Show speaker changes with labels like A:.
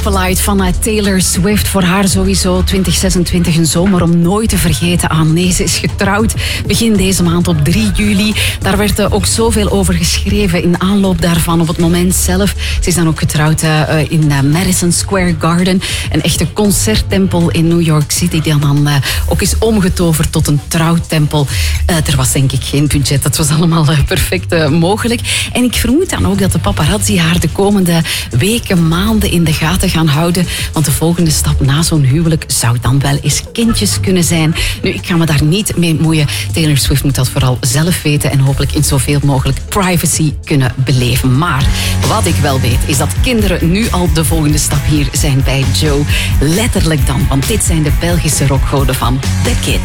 A: Opalite van Taylor Swift. Voor haar sowieso 2026 een zomer om nooit te vergeten. Ah nee, ze is getrouwd begin deze maand op 3 juli. Daar werd ook zoveel over geschreven in aanloop daarvan op het moment zelf. Ze is dan ook getrouwd in Madison Square Garden. Een echte concerttempel in New York City die dan ook is omgetoverd tot een trouwtempel. Er was denk ik geen budget, dat was allemaal perfect mogelijk. En ik vermoed dan ook dat de paparazzi haar de komende weken, maanden in de gaten gaan houden. Want de volgende stap na zo'n huwelijk zou dan wel eens kindjes kunnen zijn. Nu, ik ga me daar niet mee moeien. Taylor Swift moet dat vooral zelf weten en hopelijk in zoveel mogelijk privacy kunnen beleven. Maar wat ik wel weet is dat kinderen nu al de volgende stap hier zijn bij Joe. Letterlijk dan, want dit zijn de Belgische rockgoden van The Kids.